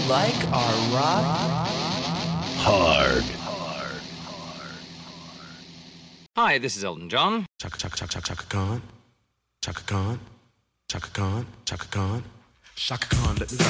like our rock? Hard. Hi, this is Elton John. Chaka chaka chaka chaka Khan. Chaka Khan. Chaka Khan. Chaka Khan. Chaka Khan. Let me